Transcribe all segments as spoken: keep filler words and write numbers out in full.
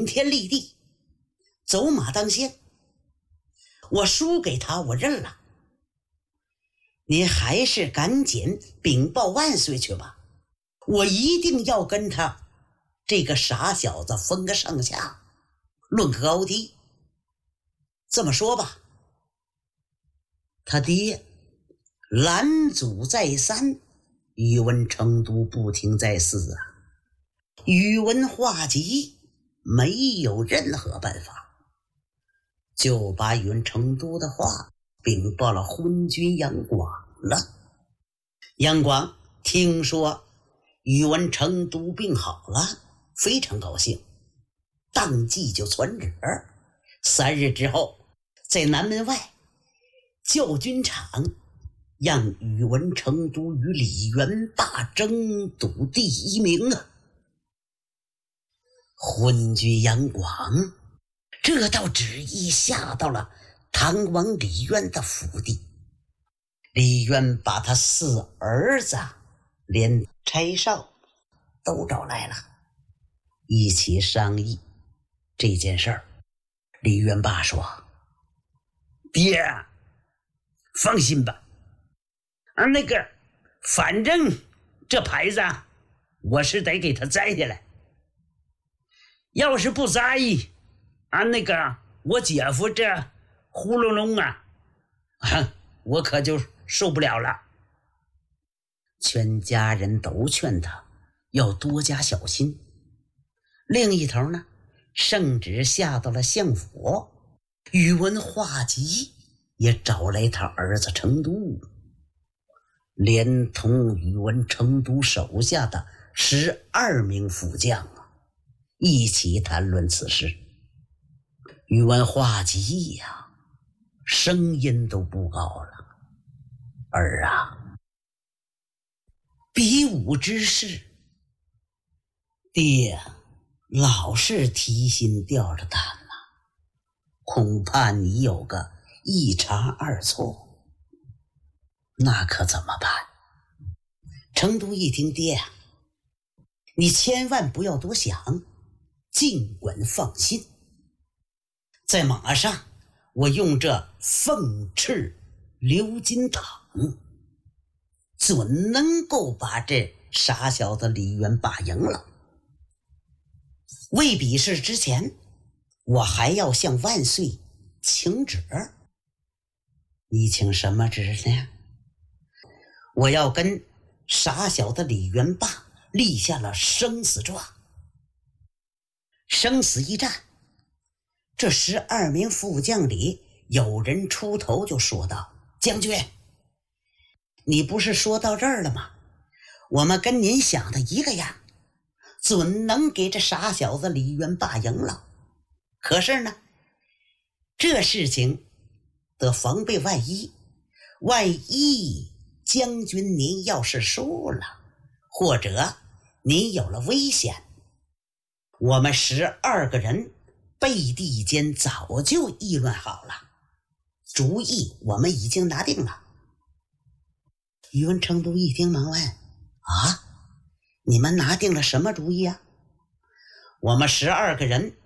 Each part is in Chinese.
顶天立地，走马当先。我输给他，我认了。您还是赶紧禀报万岁去吧，我一定要跟他这个傻小子分个上下，论个高低。这么说吧，他爹拦阻再三，宇文成都不听再四啊。宇文化及没有任何办法，就把宇文成都的话禀报了昏君杨广了。杨广听说宇文成都病好了，非常高兴，当即就传旨，三日之后在南门外教军场，让宇文成都与李元霸争夺第一名啊！昏君杨广这道旨意下到了唐王李渊的府邸，李渊把他四儿子连差少都找来了，一起商议这件事儿。李元霸说：爹，放心吧，啊，那个反正这牌子我是得给他摘下来，要是不摘啊，那个我姐夫这呼隆隆啊，啊我可就受不了了。全家人都劝他要多加小心。另一头呢，圣旨下到了相府，宇文化及也找来他儿子成都，连同宇文成都手下的十二名副将啊，一起谈论此事。宇文化及呀，声音都不高了：儿啊，比武之事，爹老是提心吊着胆呐，恐怕你有个一差二错，那可怎么办？成都一听，爹啊，你千万不要多想，尽管放心，在马上我用这凤翅鎏金镗准能够把这傻小子李渊霸赢了。未比试之前，我还要向万岁请旨。你请什么旨呢？我要跟傻小子李元霸立下了生死状，生死一战。这十二名副将里有人出头就说道：将军，你不是说到这儿了吗？我们跟您想的一个样，准能给这傻小子李元霸赢了。可是呢，这事情得防备万一，万一将军您要是输了，或者您有了危险，我们十二个人背地间早就议论好了，主意我们已经拿定了。宇文成都一听忙问：啊，你们拿定了什么主意啊？我们十二个人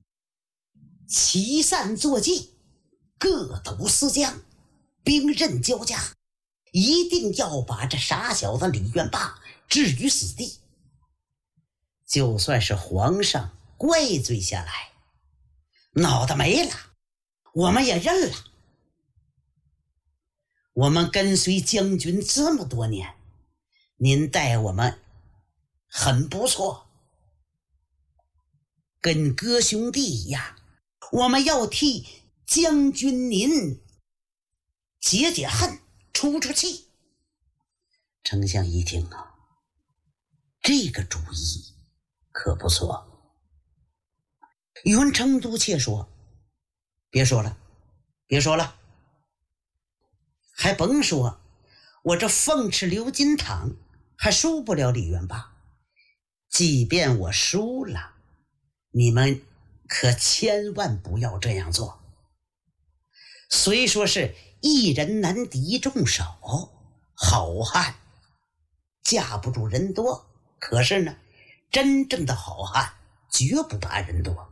齐散作计，各斗私将，兵刃交加，一定要把这傻小子李元霸置于死地。就算是皇上怪罪下来，脑袋没了，我们也认了。我们跟随将军这么多年，您待我们很不错，跟哥兄弟一样，我们要替将军您解解恨，出出气。丞相一听啊，这个主意可不错。宇文成都却说：别说了，别说了，还甭说，我这凤翅鎏金镗还输不了李元霸。即便我输了，你们可千万不要这样做。虽说是一人难敌众手，好汉架不住人多，可是呢，真正的好汉绝不怕人多。